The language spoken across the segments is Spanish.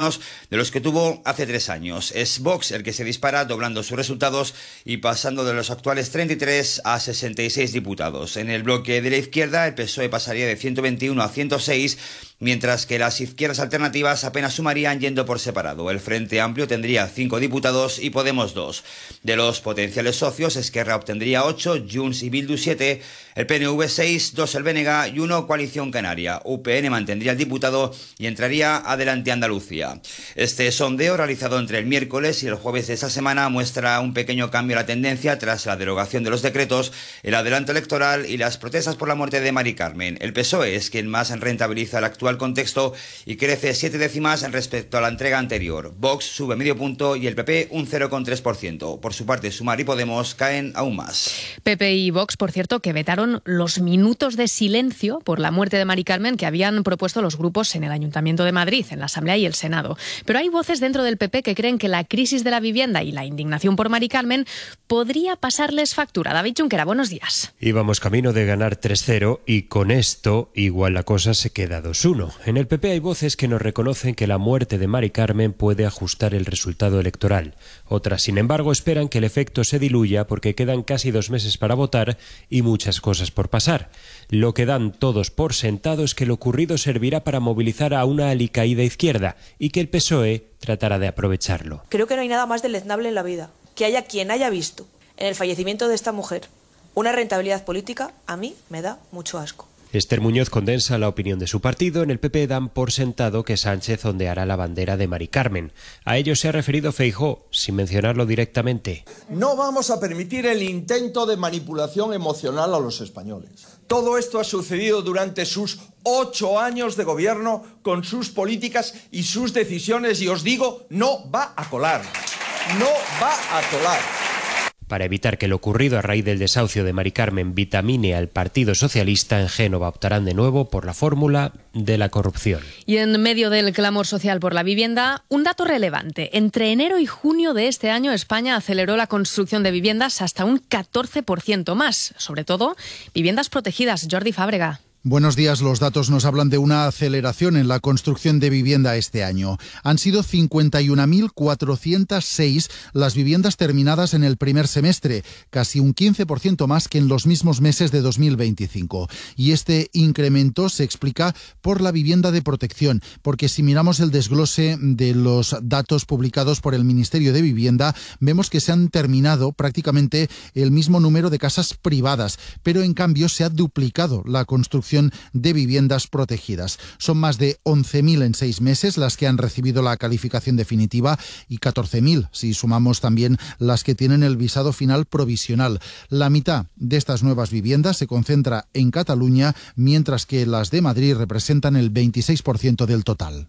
menos de los que tuvo hace 3 años. Es Vox el que se dispara, doblando sus resultados y pasando de los actuales 33 a 66 diputados. En el bloque de la izquierda, el PSOE pasaría de 121 a 106, mientras que las izquierdas alternativas apenas sumarían yendo por separado. El Frente Amplio tendría 5 diputados y Podemos 2. De los potenciales socios, Esquerra obtendría 8, Junts y Bildu 7, el PNV 6, 2 el BNG y 1 Coalición Canaria. UPN mantendría el diputado y entraría Adelante Andalucía. Este sondeo, realizado entre el miércoles y el jueves de esta semana, muestra un pequeño cambio en la tendencia tras la derogación de los decretos, el adelanto electoral y las protestas por la muerte de Mari Carmen. El PSOE es quien más rentabiliza el actual contexto y crece 7 décimas respecto a la entrega anterior. Vox sube medio punto y el PP un 0,3%. Por su parte, Sumar y Podemos caen aún más. PP y Vox, por cierto, que vetaron los minutos de silencio por la muerte de Mari Carmen que habían propuesto los grupos en el Ayuntamiento de Madrid, en la Asamblea y el Senado. Pero hay voces dentro del PP que creen que la crisis de la vivienda y la indignación por Mari Carmen podría pasarles factura. David Junquera, buenos días. Íbamos camino de ganar 3-0 y con esto igual la cosa se queda 2-1. En el PP hay voces que nos reconocen que la muerte de Mari Carmen puede ajustar el resultado electoral. Otras, sin embargo, esperan que el efecto se diluya porque quedan casi 2 meses para votar y muchas cosas por pasar. Lo que dan todos por sentado es que lo ocurrido servirá para movilizar a una alicaída izquierda y que el PSOE tratará de aprovecharlo. Creo que no hay nada más deleznable en la vida. Que haya quien haya visto en el fallecimiento de esta mujer una rentabilidad política, a mí me da mucho asco. Esther Muñoz condensa la opinión de su partido. En el PP dan por sentado que Sánchez ondeará la bandera de Mari Carmen. A ello se ha referido Feijóo, sin mencionarlo directamente. No vamos a permitir el intento de manipulación emocional a los españoles. Todo esto ha sucedido durante sus 8 años de gobierno, con sus políticas y sus decisiones, y os digo, no va a colar. No va a colar. Para evitar que lo ocurrido a raíz del desahucio de Mari Carmen vitamine al Partido Socialista, en Génova optarán de nuevo por la fórmula de la corrupción. Y en medio del clamor social por la vivienda, un dato relevante. Entre enero y junio de este año, España aceleró la construcción de viviendas hasta un 14% más. Sobre todo, viviendas protegidas. Jordi Fábrega. Buenos días. Los datos nos hablan de una aceleración en la construcción de vivienda este año. Han sido 51.406 las viviendas terminadas en el primer semestre, casi un 15% más que en los mismos meses de 2025. Y este incremento se explica por la vivienda de protección, porque si miramos el desglose de los datos publicados por el Ministerio de Vivienda, vemos que se han terminado prácticamente el mismo número de casas privadas, pero en cambio se ha duplicado la construcción de viviendas protegidas. Son más de 11.000 en 6 meses las que han recibido la calificación definitiva y 14.000 si sumamos también las que tienen el visado final provisional. La mitad de estas nuevas viviendas se concentra en Cataluña, mientras que las de Madrid representan el 26% del total.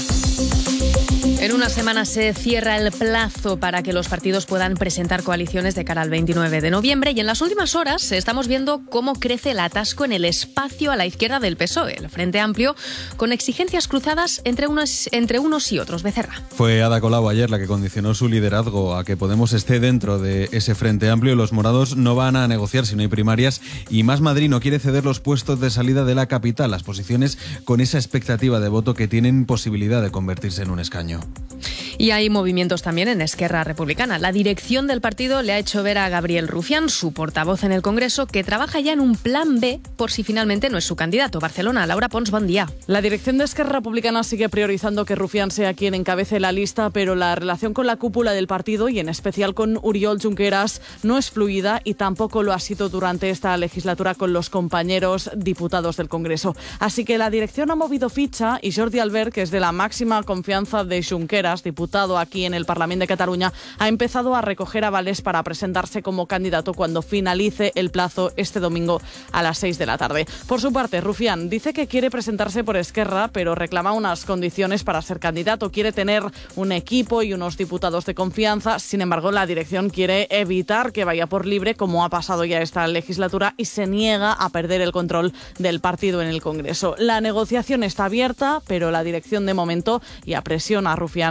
En una semana se cierra el plazo para que los partidos puedan presentar coaliciones de cara al 29 de noviembre y en las últimas horas estamos viendo cómo crece el atasco en el espacio a la izquierda del PSOE, el Frente Amplio, con exigencias cruzadas entre unos y otros. Becerra. Fue Ada Colau ayer la que condicionó su liderazgo a que Podemos esté dentro de ese Frente Amplio. Los morados no van a negociar si no hay primarias y Más Madrid no quiere ceder los puestos de salida de la capital, las posiciones con esa expectativa de voto que tienen posibilidad de convertirse en un escaño. Y hay movimientos también en Esquerra Republicana. La dirección del partido le ha hecho ver a Gabriel Rufián, su portavoz en el Congreso, que trabaja ya en un plan B por si finalmente no es su candidato. Barcelona, Laura Pons, buen día. La dirección de Esquerra Republicana sigue priorizando que Rufián sea quien encabece la lista, pero la relación con la cúpula del partido y en especial con Oriol Junqueras no es fluida y tampoco lo ha sido durante esta legislatura con los compañeros diputados del Congreso. Así que la dirección ha movido ficha y Jordi Albert, que es de la máxima confianza de Junqueras, diputado aquí en el Parlamento de Cataluña, ha empezado a recoger avales para presentarse como candidato cuando finalice el plazo este domingo a las 6 de la tarde. Por su parte, Rufián dice que quiere presentarse por Esquerra, pero reclama unas condiciones para ser candidato. Quiere tener un equipo y unos diputados de confianza. Sin embargo, la dirección quiere evitar que vaya por libre, como ha pasado ya esta legislatura, y se niega a perder el control del partido en el Congreso. La negociación está abierta, pero la dirección de momento ya presiona a Rufián con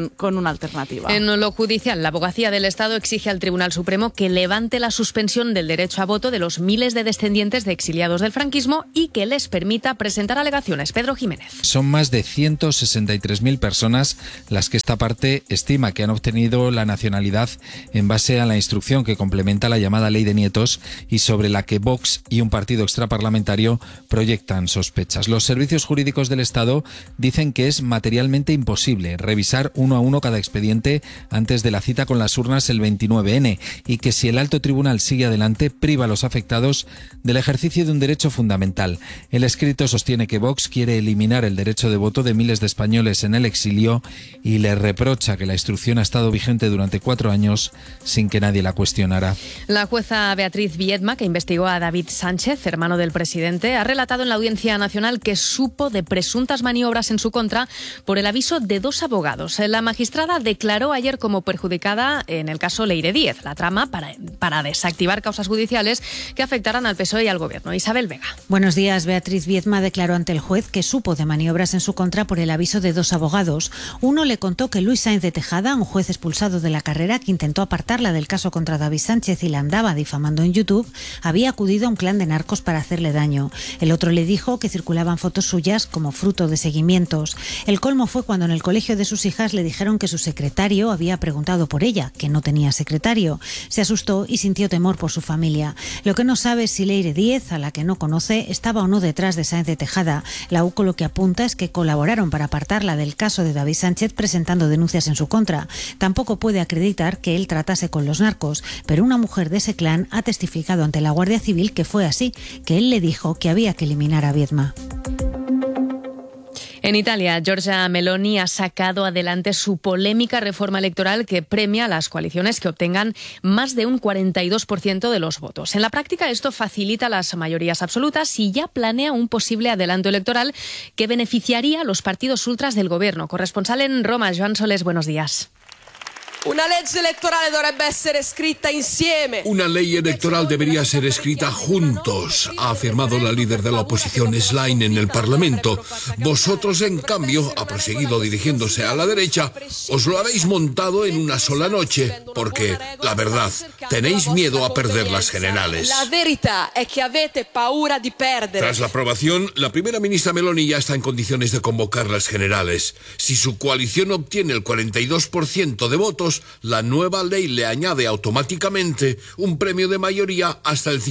una alternativa. En lo judicial, la Abogacía del Estado exige al Tribunal Supremo que levante la suspensión del derecho a voto de los miles de descendientes de exiliados del franquismo y que les permita presentar alegaciones. Pedro Jiménez. Son más de 163.000 personas las que esta parte estima que han obtenido la nacionalidad en base a la instrucción que complementa la llamada Ley de Nietos y sobre la que Vox y un partido extraparlamentario proyectan sospechas. Los servicios jurídicos del Estado dicen que es materialmente imposible revisar uno a uno cada expediente antes de la cita con las urnas el 29N y que si el alto tribunal sigue adelante priva a los afectados del ejercicio de un derecho fundamental. El escrito sostiene que Vox quiere eliminar el derecho de voto de miles de españoles en el exilio y le reprocha que la instrucción ha estado vigente durante 4 años sin que nadie la cuestionara. La jueza Beatriz Viedma, que investigó a David Sánchez, hermano del presidente, ha relatado en la Audiencia Nacional que supo de presuntas maniobras en su contra por el aviso de 2 abogados. La magistrada declaró ayer como perjudicada en el caso Leire Díez, la trama para desactivar causas judiciales que afectaran al PSOE y al Gobierno. Isabel Vega. Buenos días. Beatriz Viedma declaró ante el juez que supo de maniobras en su contra por el aviso de 2 abogados. Uno le contó que Luis Sáenz de Tejada, un juez expulsado de la carrera que intentó apartarla del caso contra David Sánchez y la andaba difamando en YouTube, había acudido a un clan de narcos para hacerle daño. El otro le dijo que circulaban fotos suyas como fruto de seguimientos. El colmo fue cuando en el colegio de sus hijas le dijeron que su secretario había preguntado por ella, que no tenía secretario. Se asustó y sintió temor por su familia. Lo que no sabe es si Leire Díez, a la que no conoce, estaba o no detrás de Sáenz de Tejada. La UCO lo que apunta es que colaboraron para apartarla del caso de David Sánchez presentando denuncias en su contra. Tampoco puede acreditar que él tratase con los narcos, pero una mujer de ese clan ha testificado ante la Guardia Civil que fue así, que él le dijo que había que eliminar a Viedma. En Italia, Giorgia Meloni ha sacado adelante su polémica reforma electoral que premia a las coaliciones que obtengan más de un 42% de los votos. En la práctica, esto facilita las mayorías absolutas y ya planea un posible adelanto electoral que beneficiaría a los partidos ultras del gobierno. Corresponsal en Roma, Joan Solés, buenos días. Una legge electorale dovrebbe essere scritta insieme. Una ley electoral debería ser escrita juntos, ha afirmado la líder de la oposición Schlein en el Parlamento. Vosotros, en cambio, ha proseguido dirigiéndose a la derecha, os lo habéis montado en una sola noche, porque, la verdad, tenéis miedo a perder las generales. La verità è che avete paura di perdere. Tras la aprobación, la primera ministra Meloni ya está en condiciones de convocar las generales. Si su coalición obtiene el 42% de votos, la nueva ley le añade automáticamente un premio de mayoría hasta el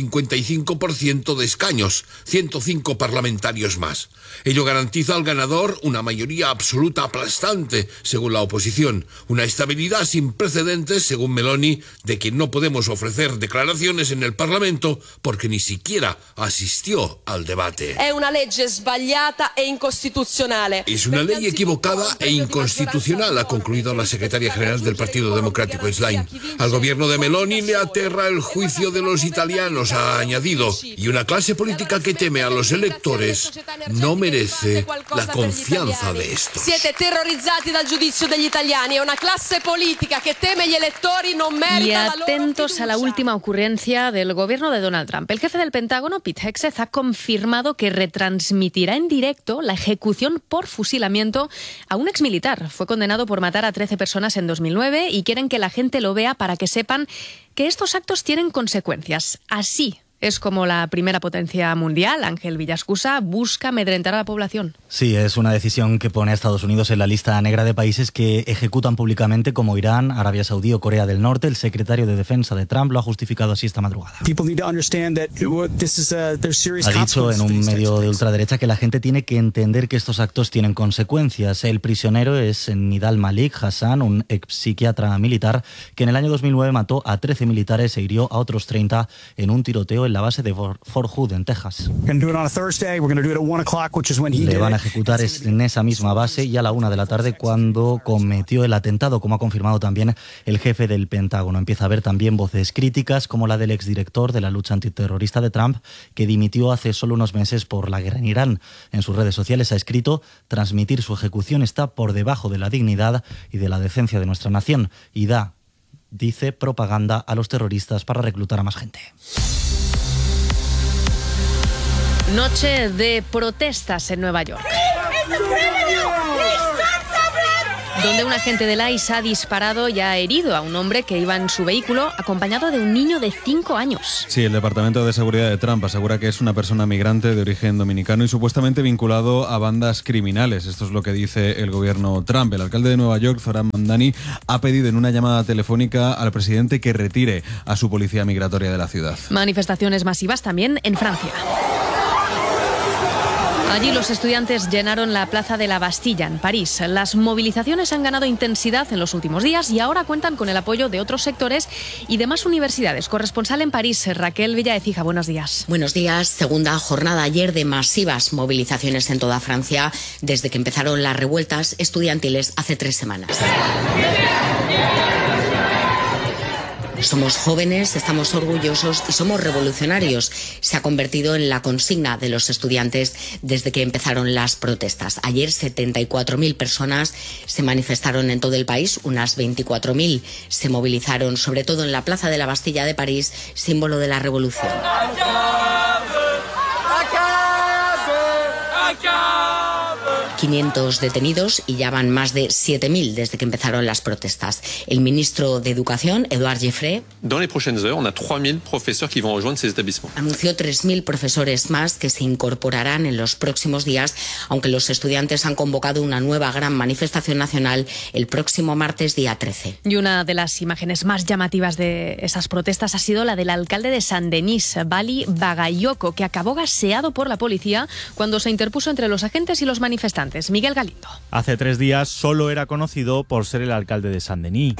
55% de escaños, 105 parlamentarios más. Ello garantiza al ganador una mayoría absoluta aplastante, según la oposición, una estabilidad sin precedentes, según Meloni, de quien no podemos ofrecer declaraciones en el Parlamento porque ni siquiera asistió al debate. È una legge sbagliata e incostituzionale. Es una ley equivocada e inconstitucional, ha concluido la secretaria general del Partido Democrático Schlein. Al gobierno de Meloni le aterra el juicio de los italianos, ha añadido, y una clase política que teme a los electores no merece la confianza de estos. Siete terrorizzati dal giudizio degli italiani, è una classe politica que teme gli elettori non merita la loro fiducia. Y atentos a la última ocurrencia del gobierno de Donald Trump. El jefe del Pentágono, Pete Hegseth, ha confirmado que retransmitirá en directo la ejecución por fusilamiento a un exmilitar. Fue condenado por matar a 13 personas en 2009 y quieren que la gente lo vea para que sepan que estos actos tienen consecuencias. Así es como la primera potencia mundial, Ángel Villascusa, busca amedrentar a la población. Sí, es una decisión que pone a Estados Unidos en la lista negra de países que ejecutan públicamente como Irán, Arabia Saudí o Corea del Norte. El secretario de Defensa de Trump lo ha justificado así esta madrugada. Ha dicho en un medio de ultraderecha que la gente tiene que entender que estos actos tienen consecuencias. El prisionero es Nidal Malik Hassan, un ex psiquiatra militar que en el año 2009 mató a 13 militares e hirió a otros 30 en un tiroteo en la base de Fort Hood, en Texas. Le van a ejecutar en esa misma base y a la 1 de la tarde cuando cometió el atentado, como ha confirmado también el jefe del Pentágono. Empieza a haber también voces críticas, como la del exdirector de la lucha antiterrorista de Trump, que dimitió hace solo unos meses por la guerra en Irán. En sus redes sociales ha escrito: transmitir su ejecución está por debajo de la dignidad y de la decencia de nuestra nación y da, dice, propaganda a los terroristas para reclutar a más gente. Noche de protestas en Nueva York. donde un agente del ICE ha disparado y ha herido a un hombre que iba en su vehículo acompañado de un niño de 5 años. Sí, el Departamento de Seguridad de Trump asegura que es una persona migrante de origen dominicano y supuestamente vinculado a bandas criminales. Esto es lo que dice el gobierno Trump. El alcalde de Nueva York, Zohran Mamdani, ha pedido en una llamada telefónica al presidente que retire a su policía migratoria de la ciudad. Manifestaciones masivas también en Francia. Allí los estudiantes llenaron la plaza de la Bastilla, en París. Las movilizaciones han ganado intensidad en los últimos días y ahora cuentan con el apoyo de otros sectores y de más universidades. Corresponsal en París, Raquel Villaecija, buenos días. Buenos días. Segunda jornada ayer de masivas movilizaciones en toda Francia desde que empezaron las revueltas estudiantiles hace 3 semanas. Somos jóvenes, estamos orgullosos y somos revolucionarios. Se ha convertido en la consigna de los estudiantes desde que empezaron las protestas. Ayer 74.000 personas se manifestaron en todo el país, unas 24.000 se movilizaron, sobre todo en la Plaza de la Bastilla de París, símbolo de la revolución. 500 detenidos y ya van más de 7.000 desde que empezaron las protestas. El ministro de Educación, Édouard Geoffrey, anunció 3.000 profesores más que se incorporarán en los próximos días, aunque los estudiantes han convocado una nueva gran manifestación nacional el próximo martes, día 13. Y una de las imágenes más llamativas de esas protestas ha sido la del alcalde de Saint-Denis, Bali Bagayoko, que acabó gaseado por la policía cuando se interpuso entre los agentes y los manifestantes. Miguel Galindo. Hace 3 días solo era conocido por ser el alcalde de Saint-Denis.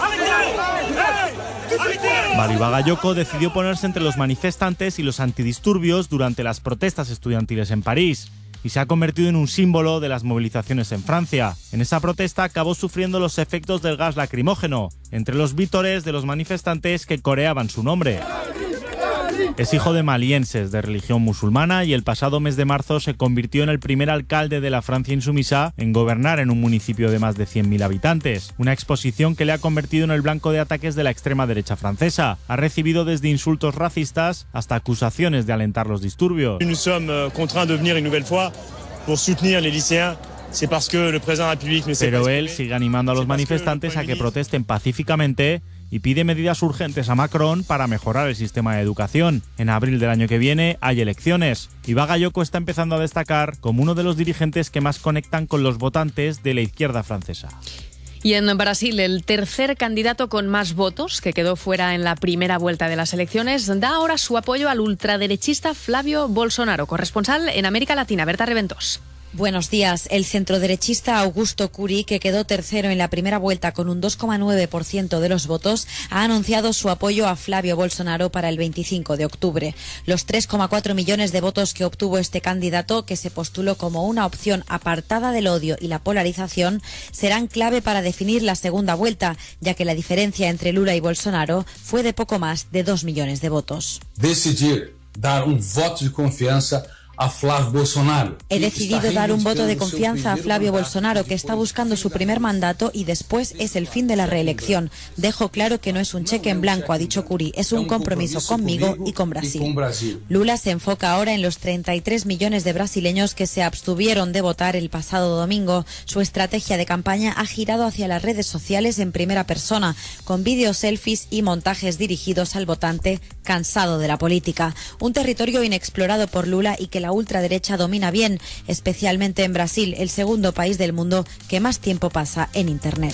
Bali Bagayoko decidió ponerse entre los manifestantes y los antidisturbios durante las protestas estudiantiles en París y se ha convertido en un símbolo de las movilizaciones en Francia. En esa protesta acabó sufriendo los efectos del gas lacrimógeno entre los vítores de los manifestantes que coreaban su nombre. Es hijo de malienses de religión musulmana y el pasado mes de marzo se convirtió en el primer alcalde de la Francia insumisa en gobernar en un municipio de más de 100.000 habitantes. Una exposición que le ha convertido en el blanco de ataques de la extrema derecha francesa. Ha recibido desde insultos racistas hasta acusaciones de alentar los disturbios. Nous sommes contraints de venir une nouvelle fois pour soutenir les lycéens. Pero él sigue animando a los manifestantes a que protesten pacíficamente y pide medidas urgentes a Macron para mejorar el sistema de educación. En abril del año que viene hay elecciones y Bagayoko está empezando a destacar como uno de los dirigentes que más conectan con los votantes de la izquierda francesa. Y en Brasil, el tercer candidato con más votos, que quedó fuera en la primera vuelta de las elecciones, da ahora su apoyo al ultraderechista Flavio Bolsonaro. Corresponsal en América Latina, Berta Reventos. Buenos días. El centroderechista Augusto Curi, que quedó tercero en la primera vuelta con un 2,9% de los votos, ha anunciado su apoyo a Flavio Bolsonaro para el 25 de octubre. Los 3,4 millones de votos que obtuvo este candidato, que se postuló como una opción apartada del odio y la polarización, serán clave para definir la segunda vuelta, ya que la diferencia entre Lula y Bolsonaro fue de poco más de 2 millones de votos. Decidir dar un voto de confianza a Flavio Bolsonaro. He decidido dar un voto de confianza a Flavio Bolsonaro, que está buscando su primer mandato y después es el fin de la reelección. Dejo claro que no es un cheque en blanco, ha dicho Curi, es un compromiso conmigo y con Brasil. Lula se enfoca ahora en los 33 millones de brasileños que se abstuvieron de votar el pasado domingo. Su estrategia de campaña ha girado hacia las redes sociales en primera persona, con vídeos, selfies y montajes dirigidos al votante cansado de la política. Un territorio inexplorado por Lula y que la ultraderecha domina bien, especialmente en Brasil, el segundo país del mundo que más tiempo pasa en Internet.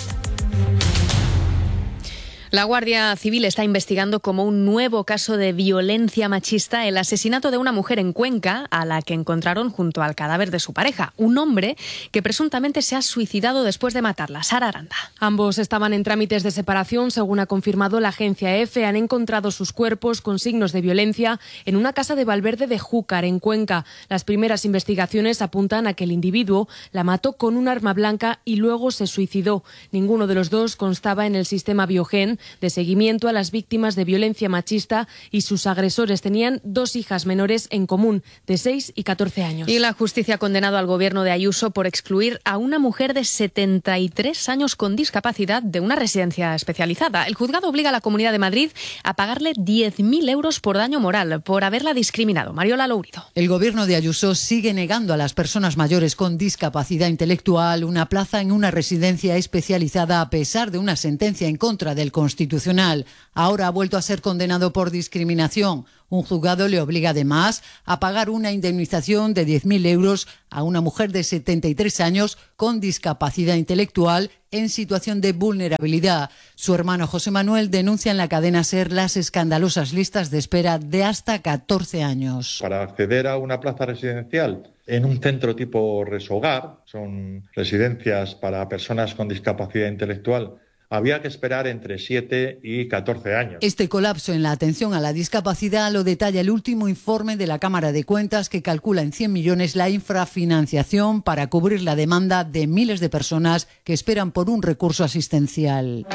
La Guardia Civil está investigando como un nuevo caso de violencia machista el asesinato de una mujer en Cuenca a la que encontraron junto al cadáver de su pareja, un hombre que presuntamente se ha suicidado después de matarla. Sara Aranda. Ambos estaban en trámites de separación, según ha confirmado la agencia EFE. Han encontrado sus cuerpos con signos de violencia en una casa de Valverde de Júcar, en Cuenca. Las primeras investigaciones apuntan a que el individuo la mató con un arma blanca y luego se suicidó. Ninguno de los dos constaba en el sistema Biogen, de seguimiento a las víctimas de violencia machista y sus agresores. Tenían 2 hijas menores en común, de 6 y 14 años. Y la justicia ha condenado al gobierno de Ayuso por excluir a una mujer de 73 años con discapacidad de una residencia especializada. El juzgado obliga a la Comunidad de Madrid a pagarle 10.000 euros por daño moral por haberla discriminado. Mariola Lourido. El gobierno de Ayuso sigue negando a las personas mayores con discapacidad intelectual una plaza en una residencia especializada a pesar de una sentencia en contra del Constitucional. Ahora ha vuelto a ser condenado por discriminación. Un juzgado le obliga además a pagar una indemnización de 10.000 euros a una mujer de 73 años con discapacidad intelectual en situación de vulnerabilidad. Su hermano José Manuel denuncia en la cadena SER las escandalosas listas de espera de hasta 14 años. Para acceder a una plaza residencial en un centro tipo Resogar, son residencias para personas con discapacidad intelectual, había que esperar entre 7 y 14 años. Este colapso en la atención a la discapacidad lo detalla el último informe de la Cámara de Cuentas, que calcula en 100 millones la infrafinanciación para cubrir la demanda de miles de personas que esperan por un recurso asistencial.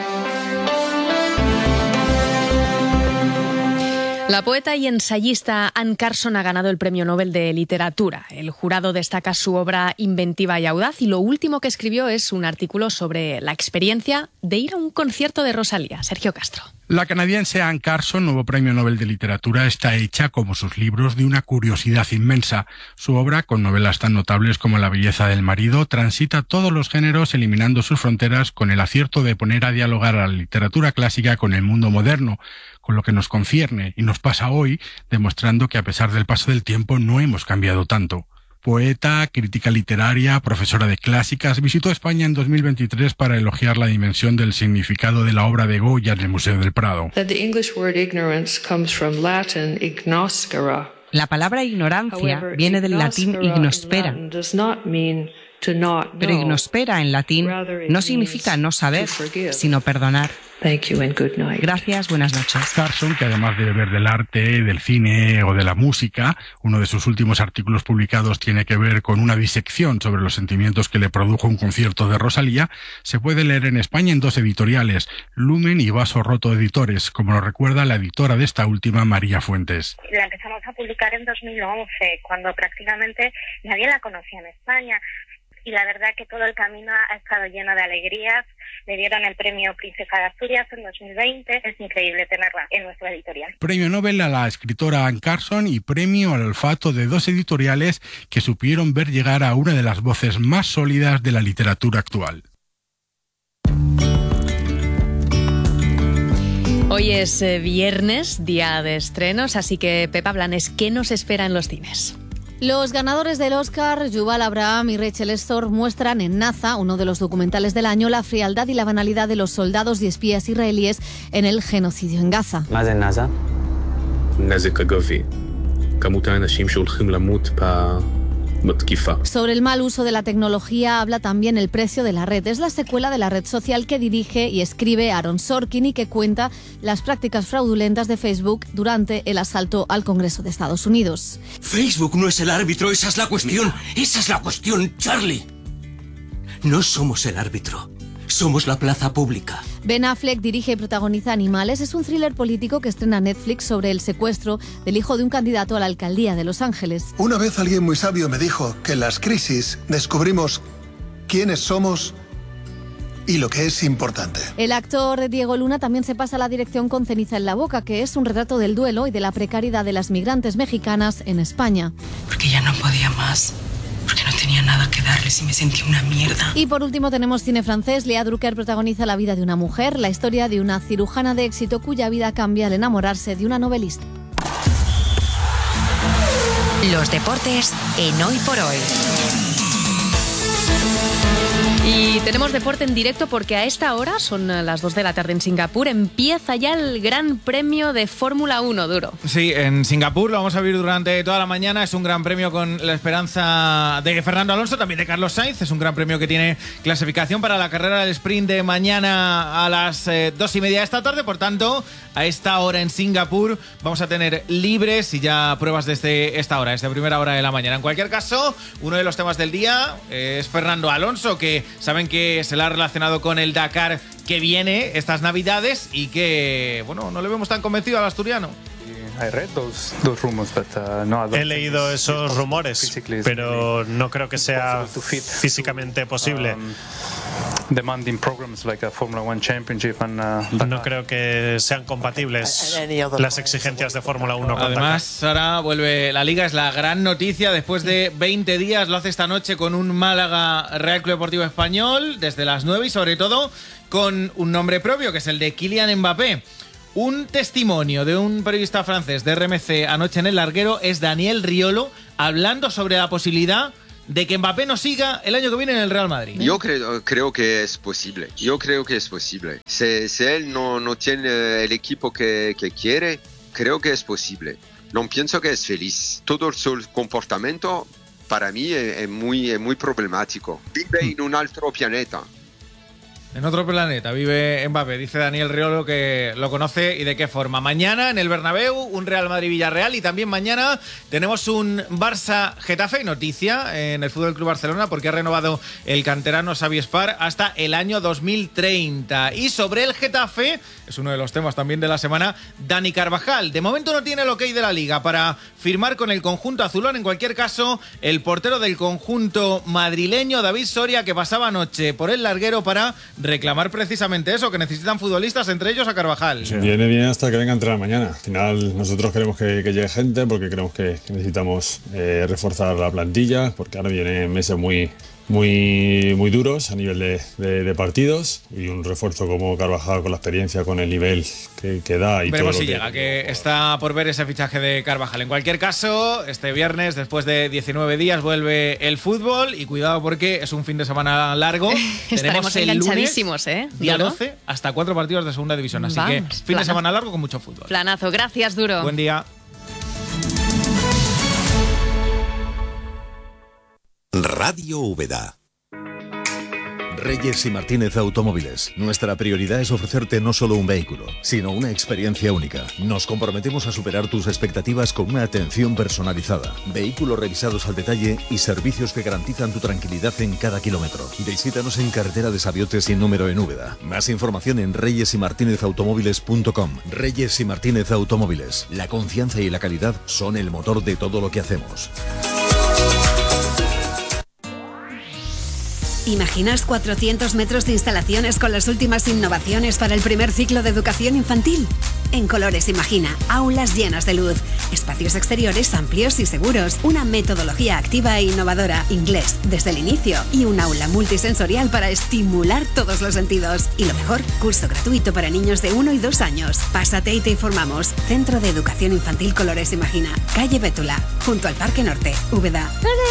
La poeta y ensayista Anne Carson ha ganado el Premio Nobel de Literatura. El jurado destaca su obra inventiva y audaz, y lo último que escribió es un artículo sobre la experiencia de ir a un concierto de Rosalía. Sergio Castro. La canadiense Anne Carson, nuevo Premio Nobel de Literatura, está hecha, como sus libros, de una curiosidad inmensa. Su obra, con novelas tan notables como La belleza del marido, transita todos los géneros, eliminando sus fronteras, con el acierto de poner a dialogar a la literatura clásica con el mundo moderno, con lo que nos concierne y nos pasa hoy, demostrando que a pesar del paso del tiempo no hemos cambiado tanto. Poeta, crítica literaria, profesora de clásicas, visitó España en 2023 para elogiar la dimensión del significado de la obra de Goya en el Museo del Prado. La palabra ignorancia viene del latín ignospera. Pero ignospera en latín no significa no saber, sino perdonar. Gracias, buenas noches. Carson, que además de beber del arte, del cine o de la música, uno de sus últimos artículos publicados tiene que ver con una disección sobre los sentimientos que le produjo un concierto de Rosalía, se puede leer en España en 2 editoriales, Lumen y Vaso Roto Editores, como lo recuerda la editora de esta última, María Fuentes. La empezamos a publicar en 2011, cuando prácticamente nadie la conocía en España. Y la verdad que todo el camino ha estado lleno de alegrías. Le dieron el premio Princesa de Asturias en 2020. Es increíble tenerla en nuestra editorial. Premio Nobel a la escritora Anne Carson y premio al olfato de 2 editoriales que supieron ver llegar a una de las voces más sólidas de la literatura actual. Hoy es viernes, día de estrenos, así que Pepa Blanes, ¿qué nos espera en los cines? Los ganadores del Oscar, Yuval Abraham y Rachel Estor, muestran en Naza, uno de los documentales del año, la frialdad y la banalidad de los soldados y espías israelíes en el genocidio en Gaza. Sobre el mal uso de la tecnología habla también El precio de la red. Es la secuela de la red social que dirige y escribe Aaron Sorkin y que cuenta las prácticas fraudulentas de Facebook durante el asalto al Congreso de Estados Unidos. Facebook no es el árbitro, esa es la cuestión. Esa es la cuestión, Charlie. No somos el árbitro. Somos la plaza pública. Ben Affleck dirige y protagoniza Animales. Es un thriller político que estrena Netflix sobre el secuestro del hijo de un candidato a la alcaldía de Los Ángeles. Una vez alguien muy sabio me dijo que en las crisis descubrimos quiénes somos y lo que es importante. El actor Diego Luna también se pasa a la dirección con Ceniza en la boca, que es un retrato del duelo y de la precariedad de las migrantes mexicanas en España. Porque ya no podía más. Porque no tenía nada que darles y me sentía una mierda. Y por último tenemos cine francés. Lea Drucker protagoniza la vida de una mujer, la historia de una cirujana de éxito cuya vida cambia al enamorarse de una novelista. Los deportes en Hoy por Hoy. Y tenemos deporte en directo porque a esta hora, son las 2 de la tarde en Singapur, empieza ya el Gran Premio de Fórmula 1, Duro. Sí, en Singapur lo vamos a vivir durante toda la mañana. Es un gran premio con la esperanza de Fernando Alonso, también de Carlos Sainz. Es un gran premio que tiene clasificación para la carrera del sprint de mañana a las 2:30 de esta tarde. Por tanto, a esta hora en Singapur vamos a tener libres y ya pruebas desde esta hora, desde primera hora de la mañana. En cualquier caso, uno de los temas del día es Fernando Alonso, que saben que se le ha relacionado con el Dakar, que que viene estas Navidades y que, bueno, no le vemos tan convencido al asturiano. He leído esos rumores, pero no creo que sea físicamente posible. No creo que sean compatibles las exigencias de Fórmula 1 con Además, ahora vuelve la Liga, es la gran noticia. Después de 20 días lo hace esta noche con un Málaga Real Club Deportivo Español desde las 9 y sobre todo con un nombre propio que es el de Kylian Mbappé. Un testimonio de un periodista francés de RMC anoche en El Larguero es Daniel Riolo hablando sobre la posibilidad de que Mbappé no siga el año que viene en el Real Madrid. Yo creo que es posible. Si él no tiene el equipo que quiere, creo que es posible. No pienso que es feliz. Todo su comportamiento para mí es muy problemático. Vive en un otro planeta. En otro planeta vive Mbappé, dice Daniel Riolo que lo conoce y de qué forma. Mañana en el Bernabéu, un Real Madrid-Villarreal y también mañana tenemos un Barça-Getafe, noticia en el Fútbol Club Barcelona porque ha renovado el canterano Xavi Espar hasta el año 2030. Y sobre el Getafe, es uno de los temas también de la semana, Dani Carvajal. De momento no tiene el ok de la Liga para firmar con el conjunto azulón. En cualquier caso, el portero del conjunto madrileño, David Soria, que pasaba anoche por El Larguero para reclamar precisamente eso, que necesitan futbolistas, entre ellos a Carvajal. Sí, viene bien hasta que venga a entrenar mañana. Al final nosotros queremos que llegue gente porque creemos que necesitamos reforzar la plantilla, porque ahora vienen meses muy duros a nivel de partidos y un refuerzo como Carvajal con la experiencia, con el nivel que da. Y veremos todo si llega, que está por ver ese fichaje de Carvajal. En cualquier caso, este viernes, después de 19 días, vuelve el fútbol y cuidado porque es un fin de semana largo. Estaremos enganchadísimos, día 12, hasta 4 partidos de segunda división. Así que fin de semana largo con mucho fútbol. Planazo, gracias, Duro. Buen día. Radio Úbeda. Reyes y Martínez Automóviles. Nuestra prioridad es ofrecerte no solo un vehículo, sino una experiencia única. Nos comprometemos a superar tus expectativas con una atención personalizada, vehículos revisados al detalle y servicios que garantizan tu tranquilidad en cada kilómetro. Visítanos en Carretera de Sabiote sin número en Úbeda. Más información en reyesymartinezautomóviles.com. Reyes y Martínez Automóviles. La confianza y la calidad son el motor de todo lo que hacemos. ¿Imaginas 400 metros de instalaciones con las últimas innovaciones para el primer ciclo de educación infantil? En Colores Imagina, aulas llenas de luz, espacios exteriores amplios y seguros, una metodología activa e innovadora, inglés desde el inicio y un aula multisensorial para estimular todos los sentidos. Y lo mejor, curso gratuito para niños de 1 y 2 años. Pásate y te informamos. Centro de Educación Infantil Colores Imagina, calle Bétula, junto al Parque Norte, Úbeda.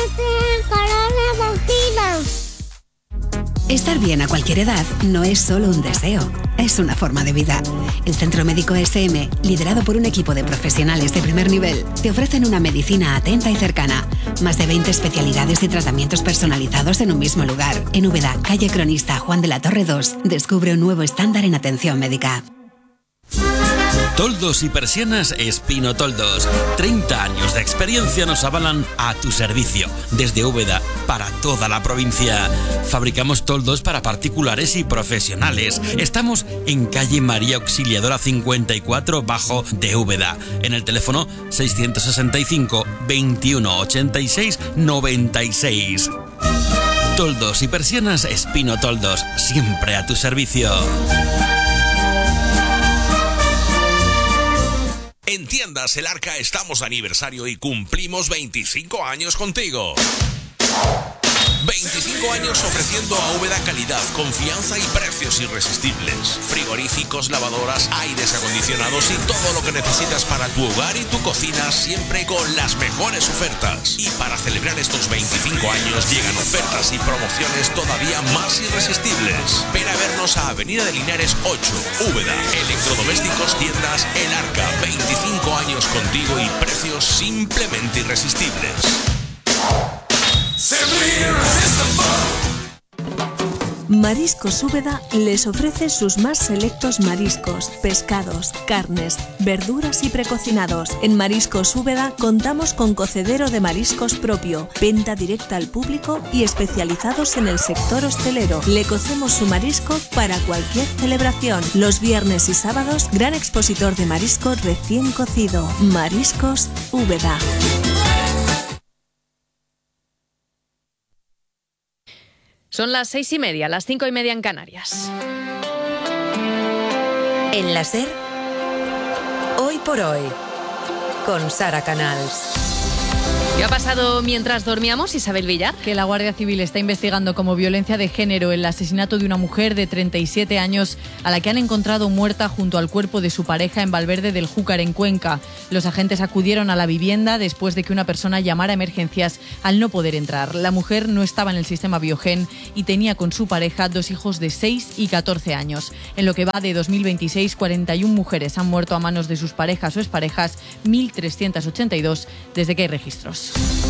Estar bien a cualquier edad no es solo un deseo, es una forma de vida. El Centro Médico SM, liderado por un equipo de profesionales de primer nivel, te ofrecen una medicina atenta y cercana. Más de 20 especialidades y tratamientos personalizados en un mismo lugar. En Úbeda, calle Cronista Juan de la Torre 2, descubre un nuevo estándar en atención médica. Toldos y persianas Espino Toldos. 30 años de experiencia nos avalan a tu servicio. Desde Úbeda para toda la provincia. Fabricamos toldos para particulares y profesionales. Estamos en calle María Auxiliadora 54 bajo de Úbeda. En el teléfono 665 21 86 96. Toldos y persianas Espino Toldos. Siempre a tu servicio. En Tiendas El Arca estamos de aniversario y cumplimos 25 años contigo. 25 años ofreciendo a Úbeda calidad, confianza y precios irresistibles. Frigoríficos, lavadoras, aires acondicionados y todo lo que necesitas para tu hogar y tu cocina, siempre con las mejores ofertas. Y para celebrar estos 25 años llegan ofertas y promociones todavía más irresistibles. Ven a vernos a Avenida de Linares 8, Úbeda. Electrodomésticos Tiendas El Arca. 25 años contigo y precios simplemente irresistibles. Mariscos Úbeda les ofrece sus más selectos mariscos, pescados, carnes, verduras y precocinados. En Mariscos Úbeda contamos con cocedero de mariscos propio, venta directa al público y especializados en el sector hostelero. Le cocemos su marisco para cualquier celebración. Los viernes y sábados, gran expositor de marisco recién cocido. Mariscos Úbeda. Son las 6:30, las 5:30 en Canarias. En la SER, Hoy por Hoy, con Sara Canals. ¿Qué ha pasado mientras dormíamos, Isabel Villar? Que la Guardia Civil está investigando como violencia de género el asesinato de una mujer de 37 años a la que han encontrado muerta junto al cuerpo de su pareja en Valverde del Júcar, en Cuenca. Los agentes acudieron a la vivienda después de que una persona llamara a emergencias al no poder entrar. La mujer no estaba en el sistema Biogen y tenía con su pareja 2 hijos de 6 y 14 años. En lo que va de 2026, 41 mujeres han muerto a manos de sus parejas o exparejas, 1.382 desde que hay registros.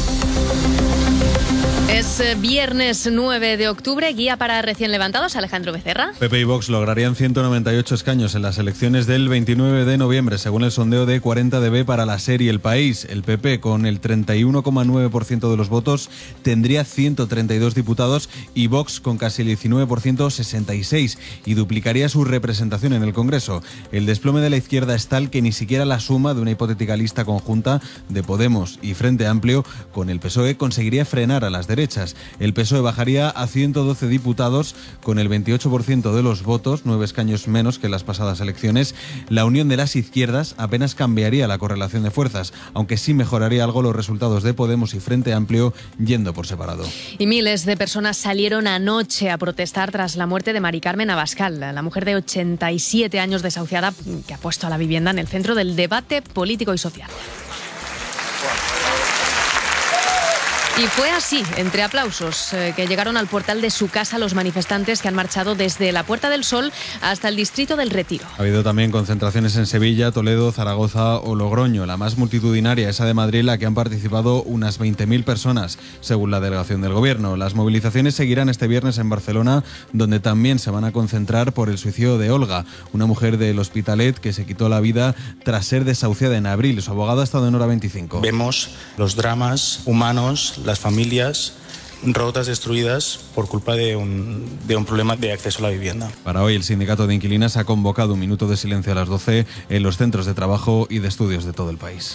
Es viernes 9 de octubre, guía para recién levantados, Alejandro Becerra. PP y Vox lograrían 198 escaños en las elecciones del 29 de noviembre, según el sondeo de 40DB para la SER y El País. El PP, con el 31,9% de los votos, tendría 132 diputados y Vox, con casi el 19%, 66, y duplicaría su representación en el Congreso. El desplome de la izquierda es tal que ni siquiera la suma de una hipotética lista conjunta de Podemos y Frente Amplio con el PSOE conseguiría frenar a las derechas. El PSOE bajaría a 112 diputados con el 28% de los votos, 9 escaños menos que en las pasadas elecciones. La unión de las izquierdas apenas cambiaría la correlación de fuerzas, aunque sí mejoraría algo los resultados de Podemos y Frente Amplio yendo por separado. Y miles de personas salieron anoche a protestar tras la muerte de Mari Carmen Abascal, la mujer de 87 años desahuciada que ha puesto a la vivienda en el centro del debate político y social. Y fue así, entre aplausos, que llegaron al portal de su casa los manifestantes que han marchado desde la Puerta del Sol hasta el distrito del Retiro. Ha habido también concentraciones en Sevilla, Toledo, Zaragoza o Logroño. La más multitudinaria, esa de Madrid, la que han participado unas 20.000 personas, según la delegación del Gobierno. Las movilizaciones seguirán este viernes en Barcelona, donde también se van a concentrar por el suicidio de Olga, una mujer del Hospitalet que se quitó la vida tras ser desahuciada en abril. Su abogado ha estado en Hora 25. Vemos los dramas humanos, las familias rotas, destruidas por culpa de un problema de acceso a la vivienda. Para hoy el sindicato de inquilinas ha convocado un minuto de silencio a las 12 en los centros de trabajo y de estudios de todo el país.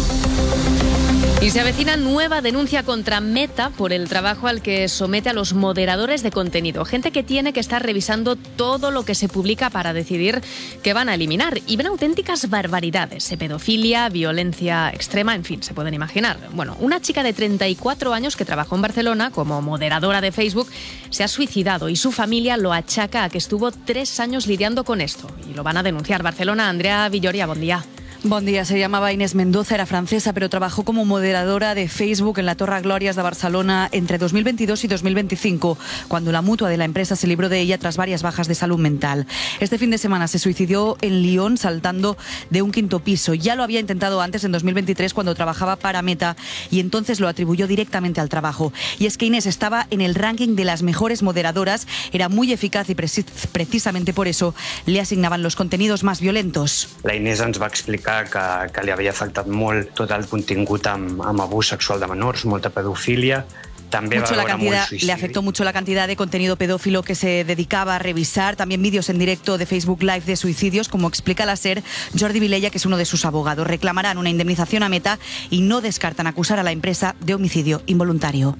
Y se avecina nueva denuncia contra Meta por el trabajo al que somete a los moderadores de contenido. Gente que tiene que estar revisando todo lo que se publica para decidir qué van a eliminar. Y ven auténticas barbaridades, pedofilia, violencia extrema, en fin, se pueden imaginar. Bueno, una chica de 34 años que trabajó en Barcelona como moderadora de Facebook se ha suicidado y su familia lo achaca a que estuvo 3 años lidiando con esto. Y lo van a denunciar. Barcelona, Andrea Villoria, buen día. Bon dia, se llamaba Inés Mendoza, era francesa, pero trabajó como moderadora de Facebook en la Torre Glorias de Barcelona entre 2022 y 2025, cuando la mutua de la empresa se libró de ella tras varias bajas de salud mental. Este fin de semana se suicidó en Lyon saltando de un 5º piso. Ya lo había intentado antes, en 2023, cuando trabajaba para Meta, y entonces lo atribuyó directamente al trabajo. Y es que Inés estaba en el ranking de las mejores moderadoras, era muy eficaz y precisamente por eso le asignaban los contenidos más violentos. La Inés ens va explicar que li havia afectat molt tot el contingut amb abús sexual de menors, molta pedofilia. Le afectó mucho la cantidad de contenido pedófilo que se dedicaba a revisar, también vídeos en directo de Facebook Live de suicidios, como explica la SER Jordi Vilella, que es uno de sus abogados. Reclamarán una indemnización a Meta y no descartan acusar a la empresa de homicidio involuntario.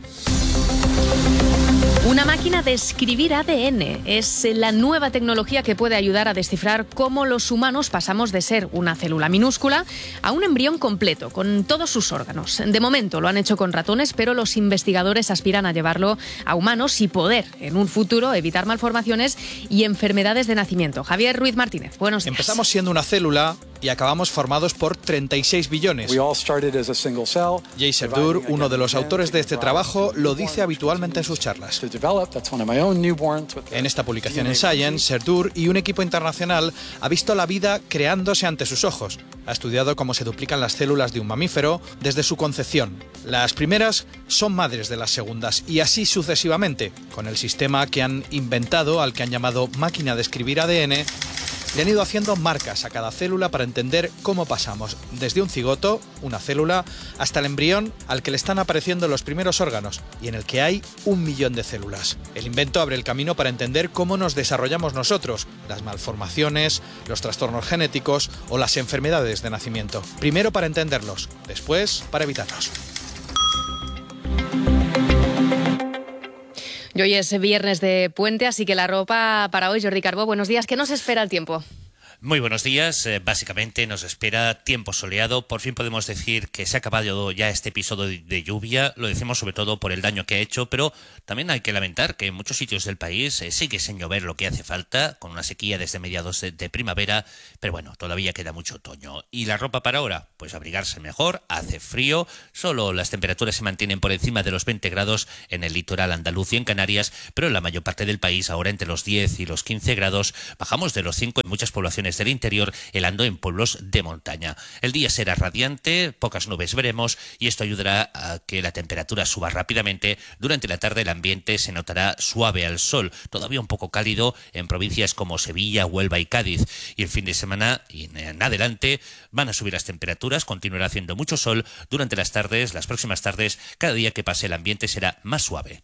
Una máquina de escribir ADN es la nueva tecnología que puede ayudar a descifrar cómo los humanos pasamos de ser una célula minúscula a un embrión completo, con todos sus órganos. De momento lo han hecho con ratones, pero los investigadores aspiran a llevarlo a humanos y poder, en un futuro, evitar malformaciones y enfermedades de nacimiento. Javier Ruiz Martínez, buenos días. Empezamos siendo una célula, y acabamos formados por 36 billones. Jay Serdure, uno de los autores de este trabajo, lo dice habitualmente en sus charlas. En esta publicación en Science, Serdure y un equipo internacional ha visto la vida creándose ante sus ojos. Ha estudiado cómo se duplican las células de un mamífero desde su concepción. Las primeras son madres de las segundas y así sucesivamente. Con el sistema que han inventado, al que han llamado máquina de escribir ADN, le han ido haciendo marcas a cada célula para entender cómo pasamos desde un cigoto, una célula, hasta el embrión al que le están apareciendo los primeros órganos y en el que hay 1 millón de células. El invento abre el camino para entender cómo nos desarrollamos nosotros, las malformaciones, los trastornos genéticos o las enfermedades de nacimiento. Primero para entenderlos, después para evitarlos. Y hoy es viernes de puente, así que la ropa para hoy. Jordi Carbó, buenos días. ¿Qué nos espera el tiempo? Muy buenos días. Básicamente nos espera tiempo soleado. Por fin podemos decir que se ha acabado ya este episodio de lluvia. Lo decimos sobre todo por el daño que ha hecho, pero también hay que lamentar que en muchos sitios del país sigue sin llover lo que hace falta, con una sequía desde mediados de primavera, pero bueno, todavía queda mucho otoño. ¿Y la ropa para ahora? Pues abrigarse mejor, hace frío, solo las temperaturas se mantienen por encima de los 20 grados en el litoral andaluz y en Canarias, pero en la mayor parte del país ahora entre los 10 y los 15 grados, bajamos de los 5 en muchas poblaciones del interior, helando en pueblos de montaña. El día será radiante, pocas nubes veremos y esto ayudará a que la temperatura suba rápidamente. Durante la tarde el ambiente se notará suave al sol, todavía un poco cálido en provincias como Sevilla, Huelva y Cádiz. Y el fin de semana y en adelante van a subir las temperaturas, continuará haciendo mucho sol. Durante las tardes, las próximas tardes, cada día que pase el ambiente será más suave.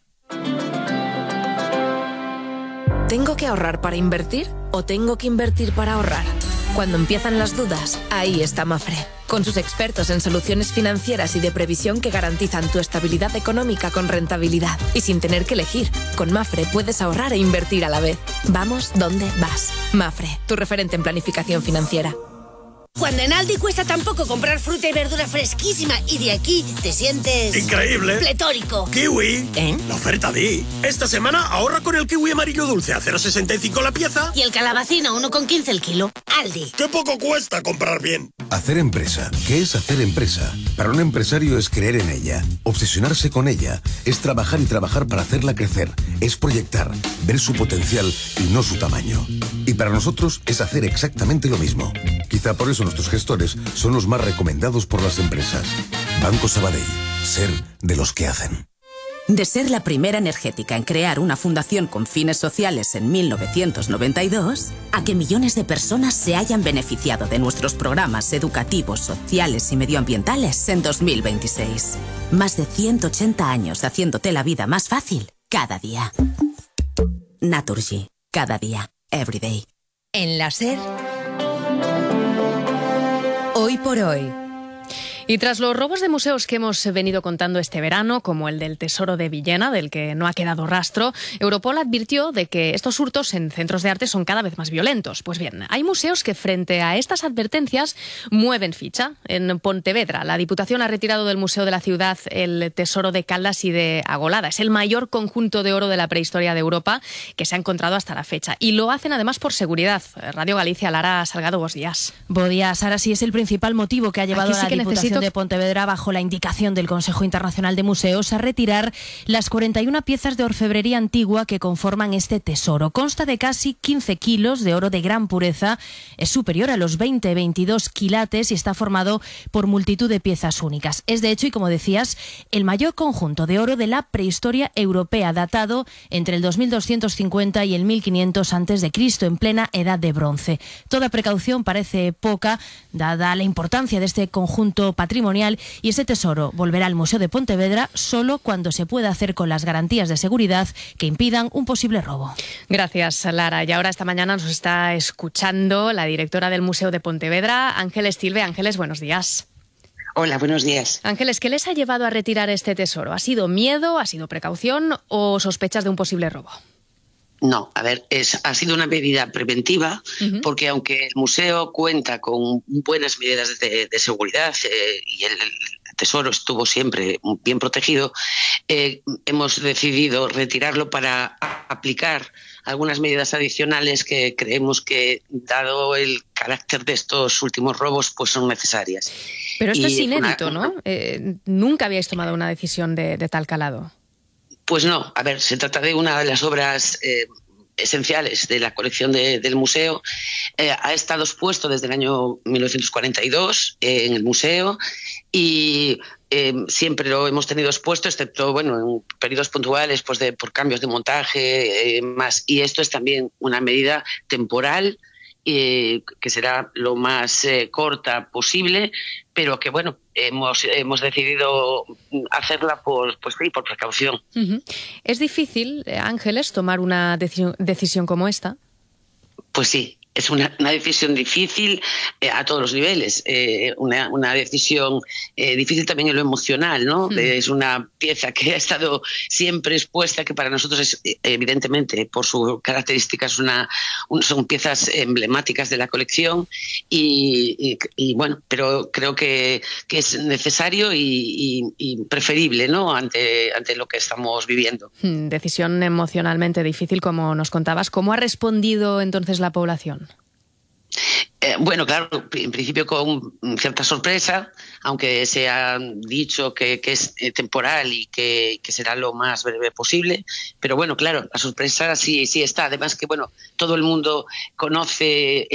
¿Tengo que ahorrar para invertir o tengo que invertir para ahorrar? Cuando empiezan las dudas, ahí está Mafre, con sus expertos en soluciones financieras y de previsión que garantizan tu estabilidad económica con rentabilidad. Y sin tener que elegir, con Mafre puedes ahorrar e invertir a la vez. Vamos donde vas. Mafre, tu referente en planificación financiera. Cuando en Aldi cuesta tan poco comprar fruta y verdura fresquísima y de aquí te sientes... ¡increíble! ¡Pletórico! ¡Kiwi! La oferta Di. Esta semana ahorra con el kiwi amarillo dulce a 0,65 la pieza. Y el calabacín a 1,15 el kilo. Aldi. ¡Qué poco cuesta comprar bien! Hacer empresa. ¿Qué es hacer empresa? Para un empresario es creer en ella, obsesionarse con ella, es trabajar y trabajar para hacerla crecer, es proyectar, ver su potencial y no su tamaño. Y para nosotros es hacer exactamente lo mismo. Quizá por eso nuestros gestores son los más recomendados por las empresas. Banco Sabadell. Ser de los que hacen. De ser la primera energética en crear una fundación con fines sociales en 1992, a que millones de personas se hayan beneficiado de nuestros programas educativos, sociales y medioambientales en 2026. Más de 180 años haciéndote la vida más fácil cada día. Naturgy. Cada día. Every day. En la SER... Hoy por hoy. Y tras los robos de museos que hemos venido contando este verano, como el del Tesoro de Villena, del que no ha quedado rastro, Europol advirtió de que estos hurtos en centros de arte son cada vez más violentos. Pues bien, hay museos que frente a estas advertencias mueven ficha. En Pontevedra, la Diputación ha retirado del Museo de la Ciudad el Tesoro de Caldas y de Agolada. Es el mayor conjunto de oro de la prehistoria de Europa que se ha encontrado hasta la fecha. Y lo hacen además por seguridad. Radio Galicia, Lara Salgado, buenos días. Buenos días, Sara. Sí, es el principal motivo que ha llevado a la Diputación de Pontevedra, bajo la indicación del Consejo Internacional de Museos, a retirar las 41 piezas de orfebrería antigua que conforman este tesoro. Consta de casi 15 kilos de oro de gran pureza, es superior a los 20-22 quilates y está formado por multitud de piezas únicas. Es, de hecho, y como decías, el mayor conjunto de oro de la prehistoria europea, datado entre el 2250 y el 1500 a.C., en plena Edad de Bronce. Toda precaución parece poca, dada la importancia de este conjunto patrimonial, y ese tesoro volverá al Museo de Pontevedra solo cuando se pueda hacer con las garantías de seguridad que impidan un posible robo. Gracias, Lara. Y ahora esta mañana nos está escuchando la directora del Museo de Pontevedra, Ángeles Tilbe. Ángeles, buenos días. Hola, buenos días. Ángeles, ¿qué les ha llevado a retirar este tesoro? ¿Ha sido miedo, ha sido precaución o sospechas de un posible robo? No, a ver, ha sido una medida preventiva, porque aunque el museo cuenta con buenas medidas de seguridad y el tesoro estuvo siempre bien protegido, hemos decidido retirarlo para aplicar algunas medidas adicionales que creemos que, dado el carácter de estos últimos robos, pues son necesarias. Pero esto es inédito, ¿no? Nunca habíais tomado una decisión de tal calado. Pues no, a ver, se trata de una de las obras esenciales de la colección del museo. Ha estado expuesto desde el año 1942 en el museo y siempre lo hemos tenido expuesto, excepto en periodos puntuales por cambios de montaje más. Y esto es también una medida temporal que será lo más corta posible, pero que hemos decidido hacerla por precaución. Uh-huh. ¿Es difícil, Ángeles, tomar una decisión como esta? Pues sí. Es una decisión difícil a todos los niveles, una decisión difícil también en lo emocional, ¿no? Es una pieza que ha estado siempre expuesta, que para nosotros es, evidentemente, por sus características, son piezas emblemáticas de la colección y pero creo que es necesario y preferible, ¿no? Ante lo que estamos viviendo. Decisión emocionalmente difícil, como nos contabas. ¿Cómo ha respondido entonces la población? Claro, en principio con cierta sorpresa, aunque se ha dicho que es temporal y que será lo más breve posible, pero claro, la sorpresa sí está. Además que todo el mundo conoce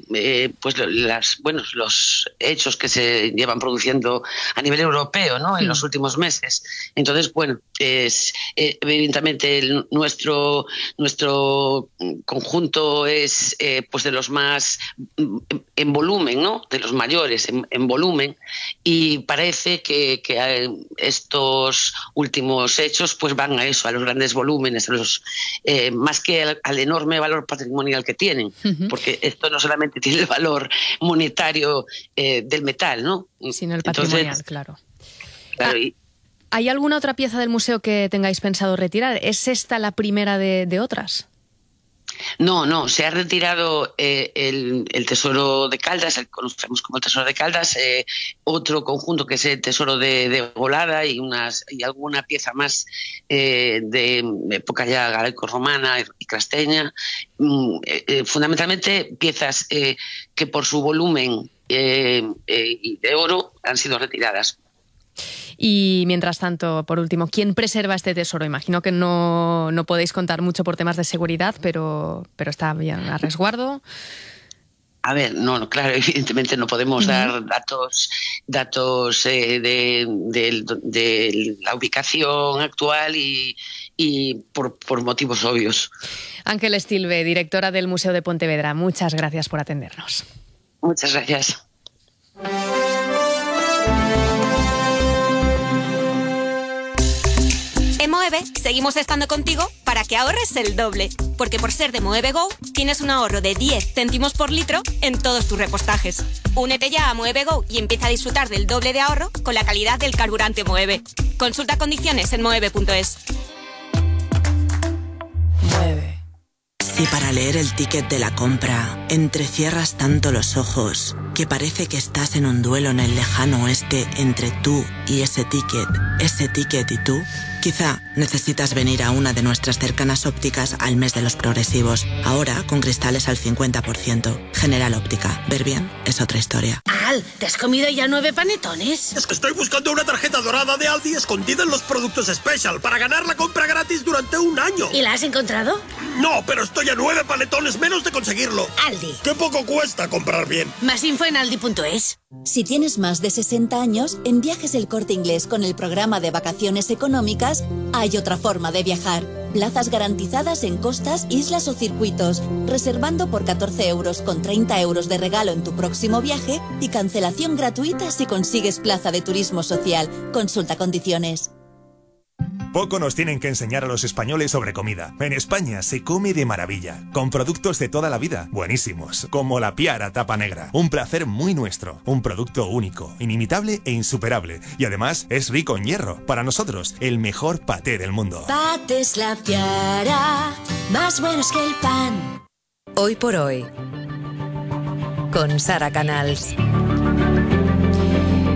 los hechos que se llevan produciendo a nivel europeo, ¿no? En los últimos meses. Entonces, es evidentemente nuestro conjunto es de los más en volumen, ¿no? De los mayores en volumen, y parece que estos últimos hechos van a eso, a los grandes volúmenes, más que al enorme valor patrimonial que tienen, porque esto no solamente tiene el valor monetario del metal, ¿no? Sino el patrimonial. Entonces, claro. Y ¿hay alguna otra pieza del museo que tengáis pensado retirar? ¿Es esta la primera de otras? No, se ha retirado el Tesoro de Caldas, el que conocemos como el Tesoro de Caldas, otro conjunto que es el Tesoro de Golada y alguna pieza más de época ya galaico-romana y casteña, fundamentalmente piezas que por su volumen y de oro han sido retiradas. Y mientras tanto, por último, ¿quién preserva este tesoro? Imagino que no podéis contar mucho por temas de seguridad, pero está bien a resguardo. A ver, claro, evidentemente no podemos dar datos de la ubicación actual y por motivos obvios. Ángeles Tilbe, directora del Museo de Pontevedra, muchas gracias por atendernos. Muchas gracias. En Moeve seguimos estando contigo para que ahorres el doble, porque por ser de Moeve Go tienes un ahorro de 10 céntimos por litro en todos tus repostajes. Únete ya a Moeve Go y empieza a disfrutar del doble de ahorro con la calidad del carburante Moeve. Consulta condiciones en moeve.es. Moeve. Si para leer el ticket de la compra entrecierras tanto los ojos que parece que estás en un duelo en el lejano oeste entre tú y ese ticket y tú, quizá necesitas venir a una de nuestras cercanas ópticas al mes de los progresivos. Ahora con cristales al 50%. General Óptica. Ver bien es otra historia. Al, ¿te has comido ya 9 panetones? Es que estoy buscando una tarjeta dorada de Aldi escondida en los productos Special para ganar la compra gratis durante un año. ¿Y la has encontrado? No, pero estoy a 9 panetones menos de conseguirlo. Aldi. ¡Qué poco cuesta comprar bien! Más info en aldi.es. Si tienes más de 60 años, en Viajes El Corte Inglés con el programa de vacaciones económicas, hay otra forma de viajar. Plazas garantizadas en costas, islas o circuitos, reservando por 14 euros con 30 euros de regalo en tu próximo viaje y cancelación gratuita si consigues plaza de turismo social. Consulta condiciones. Poco nos tienen que enseñar a los españoles sobre comida. En España se come de maravilla, con productos de toda la vida, buenísimos, como la Piara Tapa Negra. Un placer muy nuestro, un producto único, inimitable e insuperable. Y además es rico en hierro. Para nosotros, el mejor paté del mundo. Patés La Piara, más buenos que el pan. Hoy por hoy, con Sara Canals.